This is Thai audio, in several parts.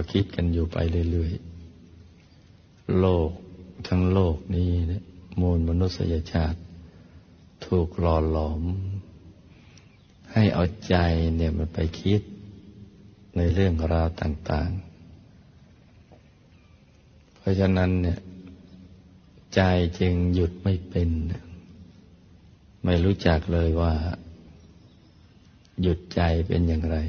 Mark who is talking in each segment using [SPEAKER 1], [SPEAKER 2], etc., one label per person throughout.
[SPEAKER 1] คิดกันอยู่ไปเรื่อยๆโลกทั้งโลกนี้เนี่ยมวลมนุษยชาติถูกหล่อหลอมให้เอาใจเนี่ยมันไปคิดในเรื่องราวต่างๆเพราะฉะนั้นเนี่ยใจจึงหยุดไม่เป็นไม่รู้จักเลยว่าหยุดใจเป็นอย่างไร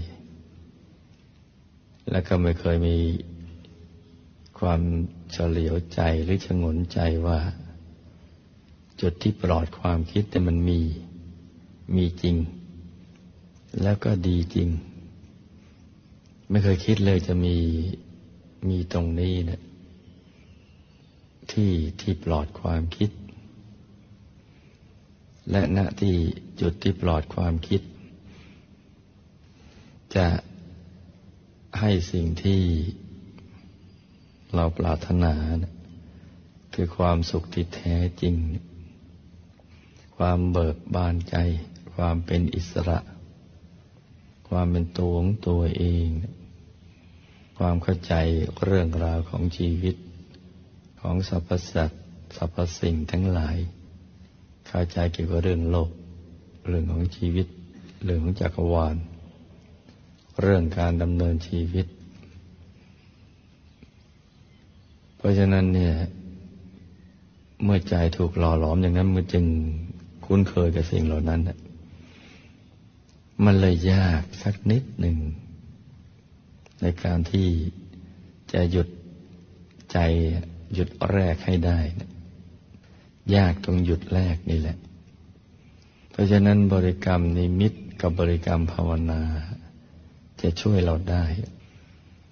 [SPEAKER 1] และก็ไม่เคยมีความเฉลียวใจหรือชงนใจว่าจุดที่ปลอดความคิดแต่มันมีจริงแล้วก็ดีจริงไม่เคยคิดเลยจะมีตรงนี้นะที่ปลอดความคิดและณที่จุดที่ปลอดความคิดจะให้สิ่งที่เราปรารถนานะคือความสุขที่แท้จริงความเบิกบานใจความเป็นอิสระความเป็นตัวของตัวเองความเข้าใจเรื่องราวของชีวิตของสรรพสัตว์สรรพสิ่งทั้งหลายเข้าใจเกี่ยวกับเรื่องโลกเรื่องของชีวิตเรื่องของจักรวาลเรื่องการดำเนินชีวิตเพราะฉะนั้นเนี่ยเมื่อใจถูกหล่อหลอมอย่างนั้นมันจึงคุ้นเคยกับสิ่งเหล่านั้นมันเลยยากสักนิดหนึ่งในการที่จะหยุดใจหยุดแรกให้ได้ยากตรงหยุดแรกนี่แหละเพราะฉะนั้นบริกรรมนิมิตกับบริกรรมภาวนาจะช่วยเราได้